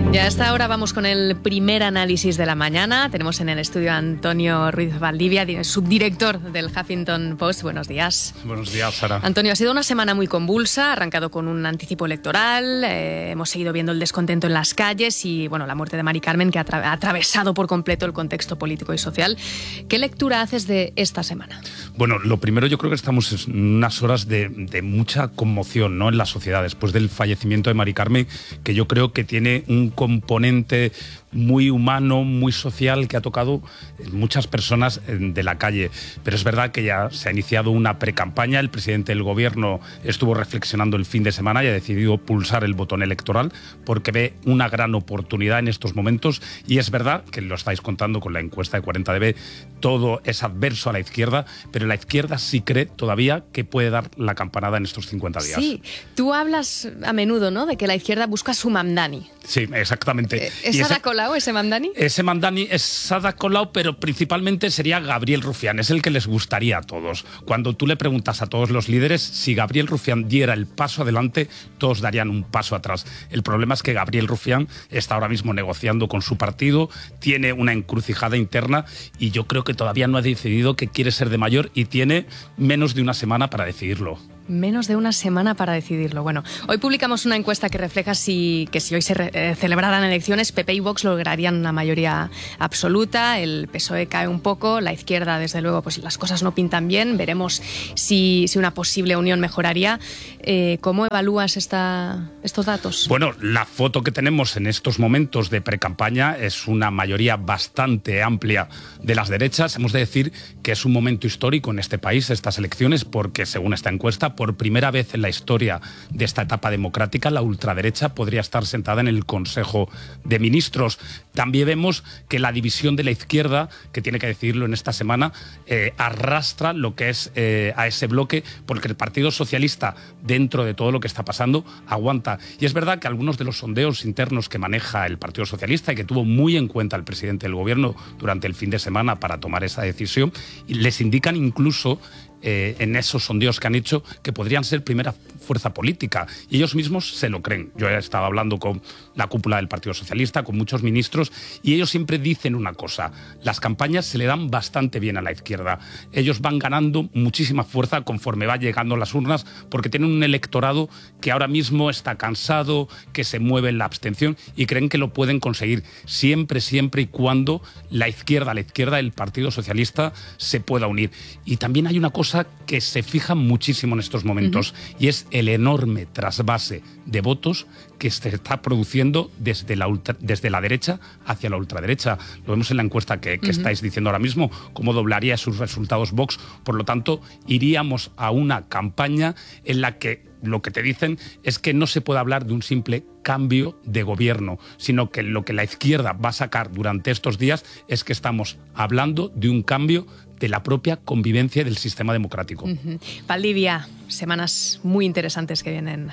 Ya a esta hora vamos con el primer análisis de la mañana. Tenemos en el estudio a Antonio Ruiz Valdivia, subdirector del Huffington Post. Buenos días. Buenos días, Sara. Antonio, ha sido una semana muy convulsa, ha arrancado con un anticipo electoral, hemos seguido viendo el descontento en las calles y bueno, la muerte de Mari Carmen, que ha atravesado por completo el contexto político y social. ¿Qué lectura haces de esta semana? Bueno, lo primero, yo creo que estamos en unas horas de mucha conmoción, ¿no?, en la sociedad después del fallecimiento de Mari Carmen, que yo creo que tiene un componente muy humano, muy social, que ha tocado muchas personas de la calle. Pero es verdad que ya se ha iniciado una precampaña. El presidente del gobierno estuvo reflexionando el fin de semana y ha decidido pulsar el botón electoral porque ve una gran oportunidad en estos momentos. Y es verdad que lo estáis contando con la encuesta de 40DB, todo es adverso a la izquierda, pero la izquierda sí cree todavía que puede dar la campanada en estos 50 días. Sí, tú hablas a menudo, ¿no?, de que la izquierda busca su mamdani. Sí, exactamente. ¿Es Ada Colau ese mamdani? Ese mamdani es Ada Colau, pero principalmente sería Gabriel Rufián. Es el que les gustaría a todos. Cuando tú le preguntas a todos los líderes si Gabriel Rufián diera el paso adelante, todos darían un paso atrás. El problema es que Gabriel Rufián está ahora mismo negociando con su partido, tiene una encrucijada interna y yo creo que todavía no ha decidido que quiere ser de mayor y tiene menos de una semana para decidirlo. Menos de una semana para decidirlo. Bueno, hoy publicamos una encuesta que refleja que si hoy se celebraran elecciones, PP y Vox lograrían una mayoría absoluta, el PSOE cae un poco, la izquierda, desde luego, pues las cosas no pintan bien, veremos si una posible unión mejoraría. ¿Cómo evalúas estos datos? Bueno, la foto que tenemos en estos momentos de precampaña es una mayoría bastante amplia de las derechas. Hemos de decir que es un momento histórico en este país, estas elecciones, porque según esta encuesta, por primera vez en la historia de esta etapa democrática, la ultraderecha podría estar sentada en el Consejo de Ministros. También vemos que la división de la izquierda, que tiene que decidirlo en esta semana, arrastra lo que es a ese bloque, porque el Partido Socialista, dentro de todo lo que está pasando, aguanta. Y es verdad que algunos de los sondeos internos que maneja el Partido Socialista y que tuvo muy en cuenta el presidente del gobierno durante el fin de semana para tomar esa decisión, les indican incluso en esos sondeos que han hecho que podrían ser primera fuerza política y ellos mismos se lo creen. Yo he estado hablando con la cúpula del Partido Socialista, con muchos ministros y ellos siempre dicen una cosa: las campañas se le dan bastante bien a la izquierda, ellos van ganando muchísima fuerza conforme va llegando a las urnas porque tienen un electorado que ahora mismo está cansado, que se mueve en la abstención y creen que lo pueden conseguir siempre y cuando la izquierda del Partido Socialista se pueda unir. Y también hay una cosa que se fija muchísimo en estos momentos y es el enorme trasvase de votos que se está produciendo desde la derecha hacia la ultraderecha. Lo vemos en la encuesta que estáis diciendo ahora mismo, cómo doblaría sus resultados Vox. Por lo tanto, iríamos a una campaña en la que lo que te dicen es que no se puede hablar de un simple cambio de gobierno, sino que lo que la izquierda va a sacar durante estos días es que estamos hablando de un cambio de la propia convivencia del sistema democrático. Valdivia, semanas muy interesantes que vienen,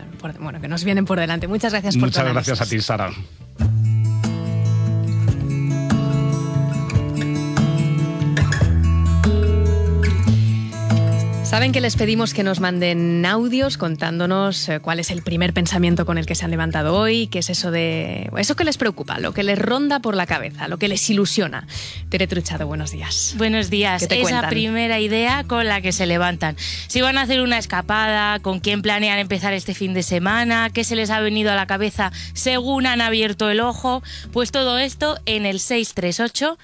que nos vienen por delante. Muchas gracias por tu análisis. Muchas gracias a ti, Sara. Saben que les pedimos que nos manden audios contándonos cuál es el primer pensamiento con el que se han levantado hoy, qué es eso que les preocupa, lo que les ronda por la cabeza, lo que les ilusiona. Tere Truchado, buenos días. Buenos días. ¿Qué te Esa cuentan? Primera idea con la que se levantan. Si van a hacer una escapada, con quién planean empezar este fin de semana, qué se les ha venido a la cabeza según han abierto el ojo, pues todo esto en el 638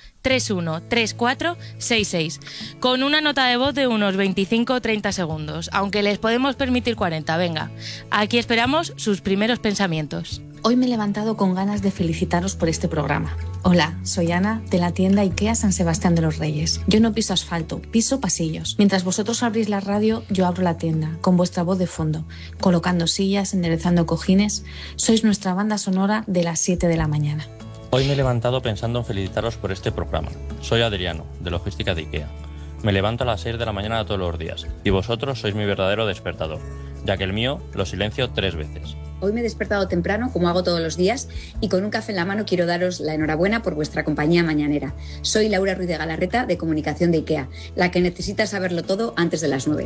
313466 con una nota de voz de unos 25 o 30 segundos, aunque les podemos permitir 40. Venga, aquí esperamos sus primeros pensamientos. Hoy me he levantado con ganas de felicitaros por este programa. Hola, soy Ana, de la tienda IKEA San Sebastián de los Reyes. Yo no piso asfalto, piso pasillos. Mientras vosotros abrís la radio, yo abro la tienda, con vuestra voz de fondo, colocando sillas, enderezando cojines. Sois nuestra banda sonora de las 7 de la mañana. Hoy me he levantado pensando en felicitaros por este programa. Soy Adriano, de Logística de IKEA. Me levanto a las 6 de la mañana todos los días y vosotros sois mi verdadero despertador, ya que el mío lo silencio 3 veces. Hoy me he despertado temprano, como hago todos los días, y con un café en la mano quiero daros la enhorabuena por vuestra compañía mañanera. Soy Laura Ruiz de Galarreta, de Comunicación de IKEA, la que necesita saberlo todo antes de las 9.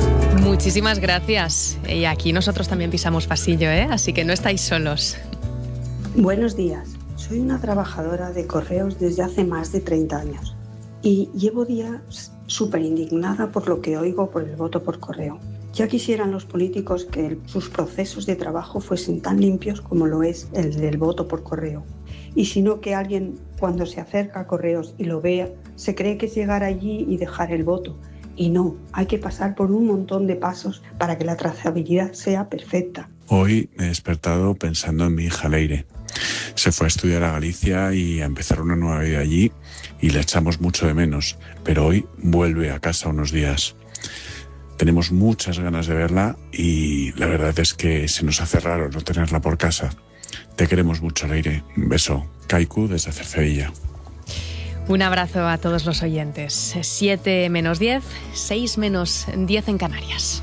Muchísimas gracias. Y aquí nosotros también pisamos pasillo, así que no estáis solos. Buenos días. Soy una trabajadora de correos desde hace más de 30 años y llevo días súper indignada por lo que oigo por el voto por correo. Ya quisieran los políticos que sus procesos de trabajo fuesen tan limpios como lo es el del voto por correo. Y si no, que alguien, cuando se acerca a correos y lo vea, se cree que es llegar allí y dejar el voto. Y no, hay que pasar por un montón de pasos para que la trazabilidad sea perfecta. Hoy me he despertado pensando en mi hija Leire. Se fue a estudiar a Galicia y a empezar una nueva vida allí y la echamos mucho de menos, pero hoy vuelve a casa unos días. Tenemos muchas ganas de verla y la verdad es que se nos hace raro no tenerla por casa. Te queremos mucho, Leire. Un beso. Kaiku desde Cercedilla. Un abrazo a todos los oyentes. 7 menos 10, 6 menos 10 en Canarias.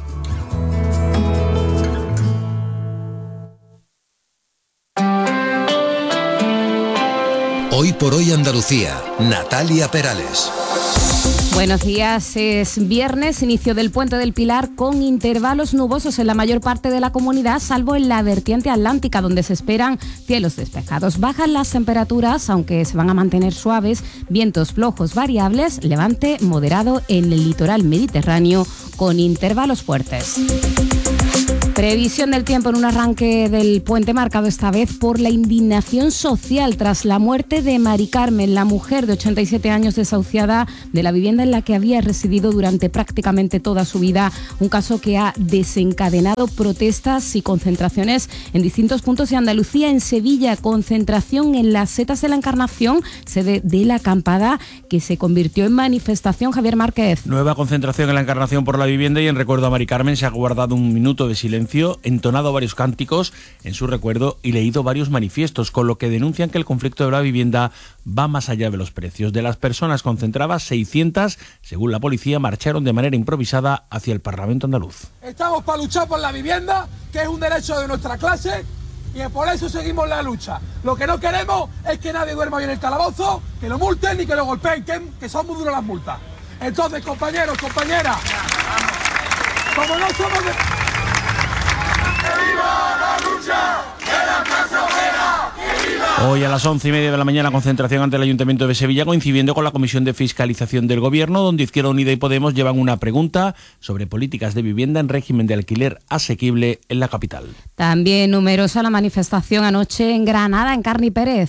Hoy por hoy Andalucía, Natalia Perales. Buenos días, es viernes, inicio del Puente del Pilar con intervalos nubosos en la mayor parte de la comunidad, salvo en la vertiente atlántica donde se esperan cielos despejados. Bajan las temperaturas, aunque se van a mantener suaves, vientos flojos variables, levante moderado en el litoral mediterráneo con intervalos fuertes. Previsión del tiempo en un arranque del puente marcado esta vez por la indignación social tras la muerte de Mari Carmen, la mujer de 87 años desahuciada de la vivienda en la que había residido durante prácticamente toda su vida. Un caso que ha desencadenado protestas y concentraciones en distintos puntos de Andalucía. En Sevilla, concentración en las Setas de la Encarnación, sede de la acampada que se convirtió en manifestación. Javier Márquez. Nueva concentración en la Encarnación por la vivienda y en recuerdo a Mari Carmen se ha guardado un minuto de silencio, entonado varios cánticos en su recuerdo y leído varios manifiestos, con lo que denuncian que el conflicto de la vivienda va más allá de los precios. De las personas concentradas, 600, según la policía, marcharon de manera improvisada hacia el Parlamento andaluz. Estamos para luchar por la vivienda, que es un derecho de nuestra clase, y por eso seguimos la lucha. Lo que no queremos es que nadie duerma hoy en el calabozo, que lo multen ni que lo golpeen, que son muy duras las multas. Entonces, compañeros, compañeras, como no somos de... ¡Viva la lucha de la clase obrera! Hoy a las 11:30 de la mañana, concentración ante el Ayuntamiento de Sevilla, coincidiendo con la Comisión de Fiscalización del Gobierno, donde Izquierda Unida y Podemos llevan una pregunta sobre políticas de vivienda en régimen de alquiler asequible en la capital. También numerosa la manifestación anoche en Granada, en Carni Pérez.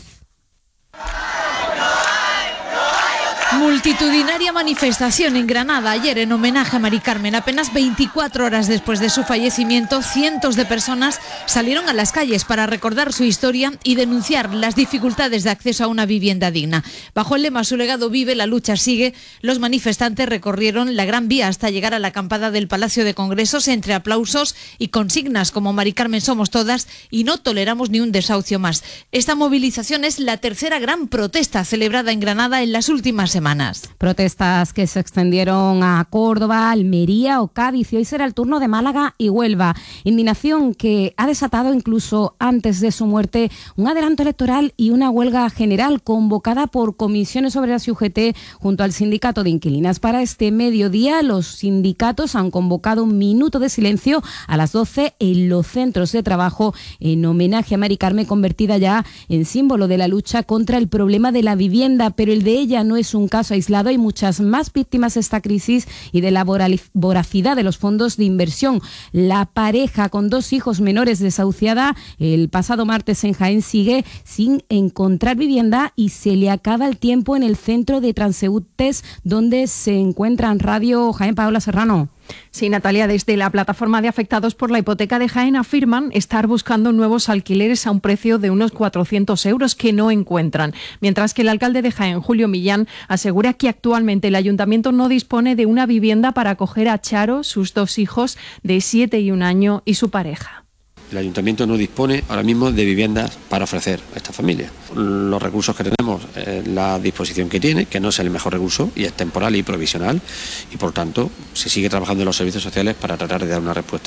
Multitudinaria manifestación en Granada ayer en homenaje a Mari Carmen. Apenas 24 horas después de su fallecimiento, cientos de personas salieron a las calles para recordar su historia y denunciar las dificultades de acceso a una vivienda digna. Bajo el lema "Su legado vive, la lucha sigue", los manifestantes recorrieron la Gran Vía hasta llegar a la acampada del Palacio de Congresos entre aplausos y consignas como "Mari Carmen somos todas" y "No toleramos ni un desahucio más". Esta movilización es la tercera gran protesta celebrada en Granada en las últimas semanas. Protestas que se extendieron a Córdoba, Almería o Cádiz, y hoy será el turno de Málaga y Huelva. Indignación que ha desatado incluso antes de su muerte un adelanto electoral y una huelga general convocada por Comisiones Obreras y UGT junto al Sindicato de Inquilinas. Para este mediodía, los sindicatos han convocado un minuto de silencio a las 12 en los centros de trabajo en homenaje a Mari Carmen, convertida ya en símbolo de la lucha contra el problema de la vivienda, pero el de ella no es un caso aislado. Hay muchas más víctimas de esta crisis y de la voracidad de los fondos de inversión. La pareja con 2 hijos menores desahuciada el pasado martes en Jaén sigue sin encontrar vivienda y se le acaba el tiempo en el centro de transeúntes donde se encuentra en Radio Jaén. Paola Serrano. Sí, Natalia, desde la plataforma de afectados por la hipoteca de Jaén afirman estar buscando nuevos alquileres a un precio de unos 400 euros que no encuentran. Mientras que el alcalde de Jaén, Julio Millán, asegura que actualmente el ayuntamiento no dispone de una vivienda para acoger a Charo, sus 2 hijos de 7 y 1 año y su pareja. El ayuntamiento no dispone ahora mismo de viviendas para ofrecer a esta familia. Los recursos que tenemos, la disposición que tiene, que no es el mejor recurso y es temporal y provisional, y por tanto se sigue trabajando en los servicios sociales para tratar de dar una respuesta.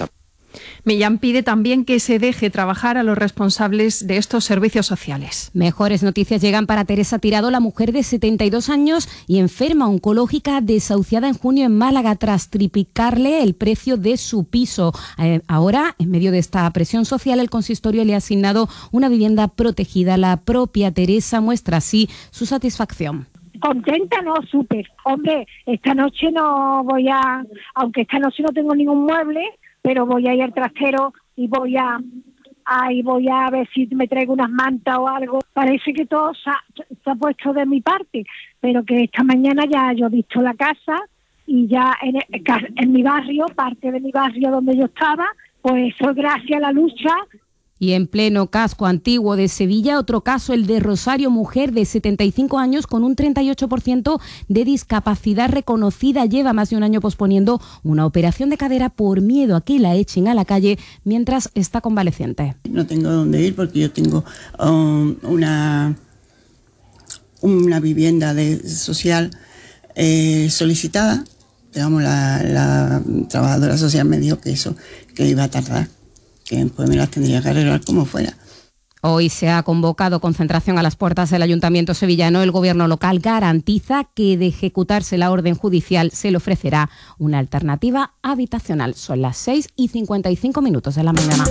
Millán pide también que se deje trabajar a los responsables de estos servicios sociales. Mejores noticias llegan para Teresa Tirado, la mujer de 72 años y enferma oncológica desahuciada en junio en Málaga tras triplicarle el precio de su piso. Ahora, en medio de esta presión social, el consistorio le ha asignado una vivienda protegida. La propia Teresa muestra así su satisfacción. Contenta, no, súper. Hombre, esta noche no voy a, aunque esta noche no tengo ningún mueble, pero voy a ir al trastero y voy a ver si me traigo unas mantas o algo. Parece que todo se ha puesto de mi parte, pero que esta mañana ya yo he visto la casa y ya en mi barrio, parte de mi barrio donde yo estaba, pues eso gracias a la lucha. Y en pleno casco antiguo de Sevilla, otro caso, el de Rosario, mujer de 75 años con un 38% de discapacidad reconocida. Lleva más de un año posponiendo una operación de cadera por miedo a que la echen a la calle mientras está convaleciente. No tengo dónde ir porque yo tengo una vivienda social solicitada. Digamos, la trabajadora social me dijo que eso que iba a tardar, que pues me las tendría que arreglar como fuera. Hoy se ha convocado concentración a las puertas del Ayuntamiento sevillano. El Gobierno local garantiza que de ejecutarse la orden judicial se le ofrecerá una alternativa habitacional. Son las 6:55 de la mañana.